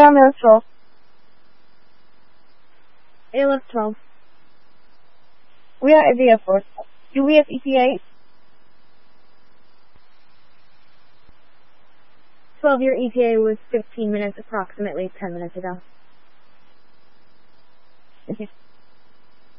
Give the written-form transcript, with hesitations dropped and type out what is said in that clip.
around there 12. ALF 12. We are at the airport. Do we have ETA? 12, your ETA was 15 minutes, approximately 10 minutes ago. Okay.